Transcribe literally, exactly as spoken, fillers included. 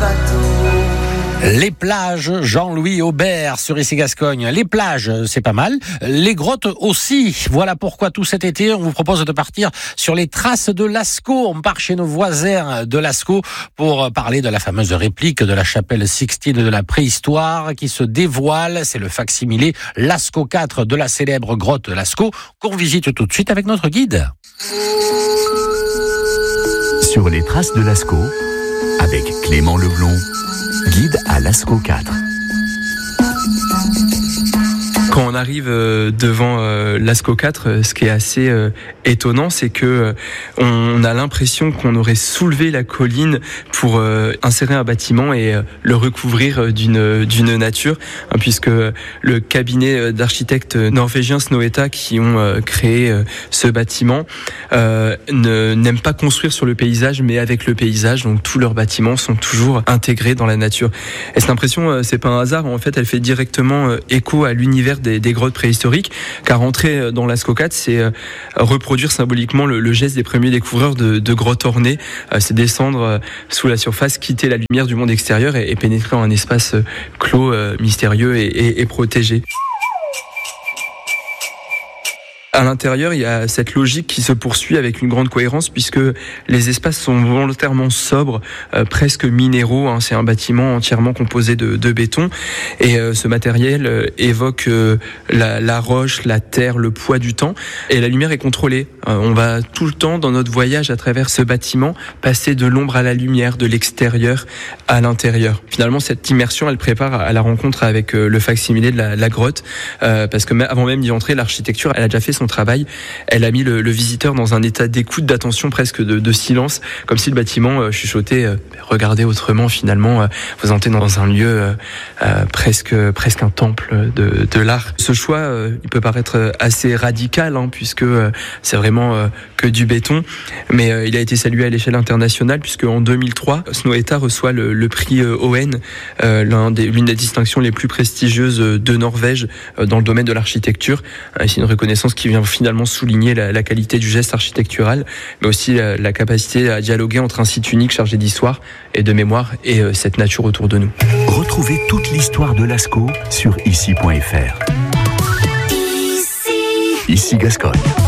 bateau. Les plages, Jean-Louis Aubert sur Ici Gascogne. Les plages, c'est pas mal. Les grottes aussi. Voilà pourquoi tout cet été, on vous propose de partir sur les traces de Lascaux. On part chez nos voisins de Lascaux pour parler de la fameuse réplique de la chapelle Sixtine de la préhistoire qui se dévoile. C'est le facsimilé Lascaux quatre de la célèbre grotte Lascaux qu'on visite tout de suite avec notre guide. Sur les traces de Lascaux, avec Clément Leblond, guide à Lascaux quatre. Quand on arrive devant Lascaux quatre, ce qui est assez étonnant, c'est que on a l'impression qu'on aurait soulevé la colline pour insérer un bâtiment et le recouvrir d'une d'une nature, puisque le cabinet d'architectes norvégiens Snohetta qui ont créé ce bâtiment ne n'aiment pas construire sur le paysage, mais avec le paysage. Donc tous leurs bâtiments sont toujours intégrés dans la nature. Et cette impression, c'est pas un hasard. En fait, elle fait directement écho à l'univers Des, des grottes préhistoriques, car entrer dans Lascaux quatre, c'est euh, reproduire symboliquement le, le geste des premiers découvreurs de, de grottes ornées. Euh, c'est descendre euh, sous la surface, quitter la lumière du monde extérieur et, et pénétrer dans un espace euh, clos, euh, mystérieux et, et, et protégé. À l'intérieur, il y a cette logique qui se poursuit avec une grande cohérence, puisque les espaces sont volontairement sobres, euh, presque minéraux. Hein. C'est un bâtiment entièrement composé de, de béton, et euh, ce matériel euh, évoque euh, la, la roche, la terre, le poids du temps, et la lumière est contrôlée. Euh, on va tout le temps, dans notre voyage à travers ce bâtiment, passer de l'ombre à la lumière, de l'extérieur à l'intérieur. Finalement, cette immersion, elle prépare à la rencontre avec euh, le facsimilé de la, la grotte, euh, parce que avant même d'y entrer, l'architecture, elle a déjà fait son travail. Elle a mis le, le visiteur dans un état d'écoute, d'attention, presque de, de silence, comme si le bâtiment euh, chuchotait euh, « Regardez autrement, finalement, euh, vous entrez dans un lieu euh, euh, presque presque un temple de, de l'art ». Ce choix, euh, il peut paraître assez radical, hein, puisque euh, c'est vraiment euh, que du béton, mais euh, il a été salué à l'échelle internationale, puisque en deux mille trois, Snohetta reçoit le, le prix euh, Owen, euh, l'un des, l'une des distinctions les plus prestigieuses de Norvège euh, dans le domaine de l'architecture. Euh, c'est une reconnaissance qui vient finalement souligner la, la qualité du geste architectural, mais aussi la, la capacité à dialoguer entre un site unique chargé d'histoire et de mémoire et euh, cette nature autour de nous. Retrouvez toute l'histoire de Lascaux sur ici point f r. Ici Gascogne.